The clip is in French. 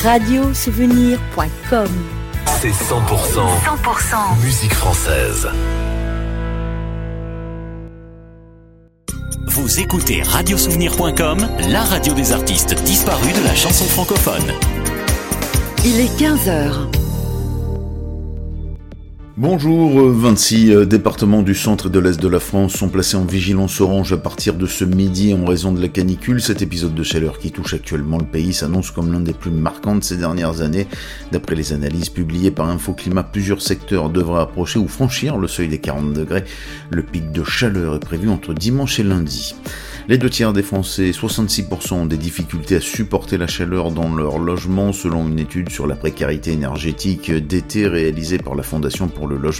Radiosouvenir.com. C'est 100% musique française. Vous écoutez Radiosouvenir.com, la radio des artistes disparus de la chanson francophone. Il est 15h. Bonjour, 26 départements du centre et de l'est de la France sont placés en vigilance orange à partir de ce midi en raison de la canicule. Cet épisode de chaleur qui touche actuellement le pays s'annonce comme l'un des plus marquants de ces dernières années. D'après les analyses publiées par Infoclimat, plusieurs secteurs devraient approcher ou franchir le seuil des 40 degrés. Le pic de chaleur est prévu entre dimanche et lundi. Les 2/3 des Français, 66%, ont des difficultés à supporter la chaleur dans leur logement, selon une étude sur la précarité énergétique d'été réalisée par la Fondation pour le logement